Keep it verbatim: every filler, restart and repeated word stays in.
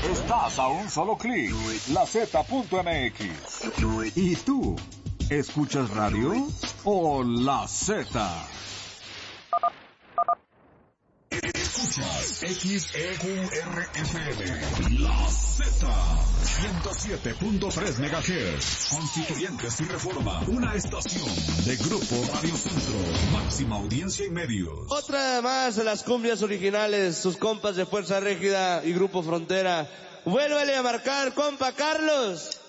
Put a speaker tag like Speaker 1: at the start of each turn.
Speaker 1: Estás a un solo clic. La Z punto M X. ¿Y tú? ¿Escuchas radio o La Z? Escuchas X E Q R F M, La Z, ciento siete punto tres megahertz, Constituyentes y Reforma, una estación de Grupo Radio Centro, máxima audiencia y medios.
Speaker 2: Otra más de las cumbias originales, sus compas de Fuerza Régida y Grupo Frontera. Vuélvele a marcar, compa Carlos.